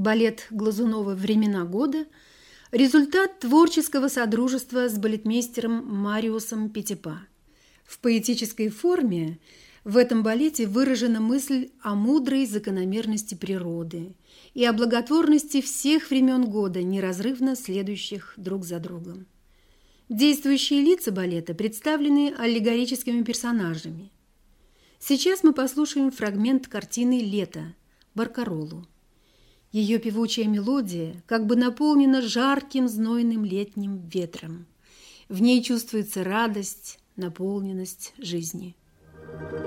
Балет Глазунова «Времена года» – результат творческого содружества с балетмейстером Мариусом Петипа. В поэтической форме в этом балете выражена мысль о мудрой закономерности природы и о благотворности всех времен года, неразрывно следующих друг за другом. Действующие лица балета представлены аллегорическими персонажами. Сейчас мы послушаем фрагмент картины «Лето» Баркароллу. Ее певучая мелодия как бы наполнена жарким знойным летним ветром. В ней чувствуется радость, наполненность жизни.